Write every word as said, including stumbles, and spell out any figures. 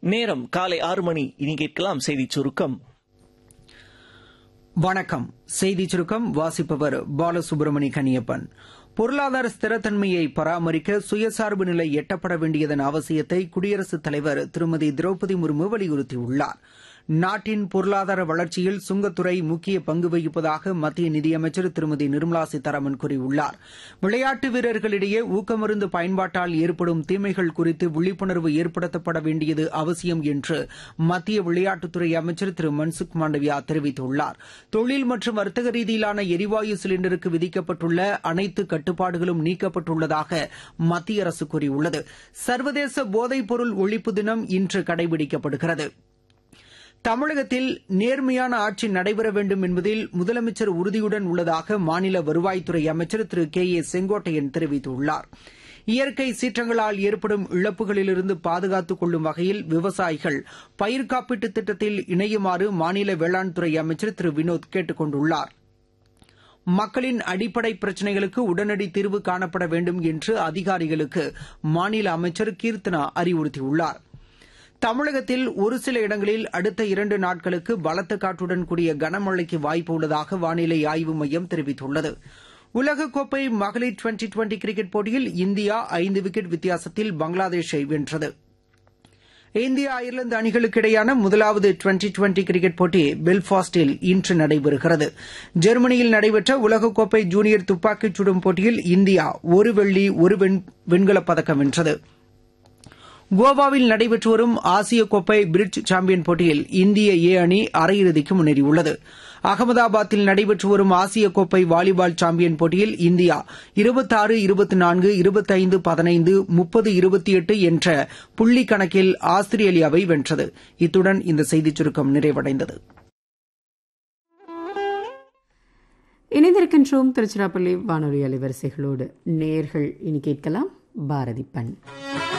நேரம் காலை ஆறு மணி. இனி கேட்கலாம் செய்திச் சுருக்கம். வணக்கம். செய்திச் சுருக்கம் வாசிப்பவர் பாலசுப்ரமணி கனியப்பன். பொருளாதார ஸ்திரத்தன்மையை பராமரிக்க சுயசார்பு நிலை எட்டப்பட வேண்டியதன் அவசியத்தை குடியரசுத் தலைவர் திருமதி திரௌபதி முர்மு வலியுறுத்தியுள்ளார். நாட்டின் பொருளாதார வளர்ச்சியில் சுங்கத்துறை முக்கிய பங்கு வகிப்பதாக மத்திய நிதியமைச்சர் திருமதி நிர்மலா சீதாராமன் கூறியுள்ளார். விளையாட்டு வீரர்களிடையே ஊக்கமருந்து பயன்பாட்டால் ஏற்படும் தீமைகள் குறித்து விழிப்புணர்வு ஏற்படுத்தப்பட வேண்டியது அவசியம் என்று மத்திய விளையாட்டுத்துறை அமைச்சர் திரு மன்சுக் மாண்டவியா தெரிவித்துள்ளார். தொழில் மற்றும் வர்த்தக ரீதியிலான எரிவாயு சிலிண்டருக்கு விதிக்கப்பட்டுள்ள அனைத்து கட்டுப்பாடுகளும் நீக்கப்பட்டுள்ளதாக மத்திய அரசு கூறியுள்ளது. சர்வதேச போதைப்பொருள் ஒழிப்பு தினம் இன்று கடைபிடிக்கப்படுகிறது. தமிழகத்தில் நேர்மையான ஆட்சி நடைபெற வேண்டும் என்பதில் முதலமைச்சர் உறுதியுடன் உள்ளதாக மாநில வருவாய்த்துறை அமைச்சர் திரு கே ஏ செங்கோட்டையன் தெரிவித்துள்ளார். இயற்கை சீற்றங்களால் ஏற்படும் இழப்புகளிலிருந்து பாதுகாத்துக் கொள்ளும் வகையில் விவசாயிகள் பயிர் காப்பீட்டுத் திட்டத்தில் இணையுமாறு மாநில வேளாண் துறை அமைச்சர் திரு வினோத் கேட்டுக் கொண்டுள்ளார். மக்களின் அடிப்படை பிரச்சினைகளுக்கு உடனடி தீர்வு காணப்பட வேண்டும் என்று அதிகாரிகளுக்கு மாநில அமைச்சர் கீர்த்தனா அறிவுறுத்தியுள்ளார். தமிழகத்தில் ஒரு சில இடங்களில் அடுத்த இரண்டு நாட்களுக்கு பலத்த காற்றுடன் கூடிய கனமழைக்கு வாய்ப்பு உள்ளதாக வானிலை ஆய்வு மையம் தெரிவித்துள்ளது. உலகக்கோப்பை மகளிர் டுவெண்டி டுவெண்டி கிரிக்கெட் போட்டியில் இந்தியா ஐந்து விக்கெட் வித்தியாசத்தில் பங்களாதேஷை வென்றது. இந்தியா அயர்லாந்து அணிகளுக்கு இடையேயான முதலாவது டுவெண்டி டுவெண்டி கிரிக்கெட் போட்டி பெல்ஃபாஸ்டில் இன்று நடைபெறுகிறது. ஜெர்மனியில் நடைபெற்ற உலகக்கோப்பை ஜூனியர் துப்பாக்கிச் சுடும் போட்டியில் இந்தியா ஒரு வெள்ளி ஒரு வெண்கலப் பதக்கம் வென்றது. கோவாவில் நடைபெற்று வரும் ஆசிய கோப்பை பிரிட்ஜ் சாம்பியன் போட்டியில் இந்திய ஏ அணி அரையிறுதிக்கு முன்னேறியுள்ளது. அகமதாபாத்தில் நடைபெற்று வரும் ஆசிய கோப்பை வாலிபால் சாம்பியன் போட்டியில் இந்தியா இருபத்தாறு இருபத்தி நான்கு இருபத்தைந்து பதினைந்து முப்பது இருபத்தி எட்டு என்ற புள்ளி கணக்கில் ஆஸ்திரேலியாவை வென்றது. இத்துடன் இந்த செய்திச் சுருக்கம் நிறைவடைந்தது. இணைந்திருக்கின்றோம் திருச்சிராப்பள்ளி வானொலி அலைவரிசைகளோடு. நேயர்கள் இனி கேட்கலாம் பாரதி பண்.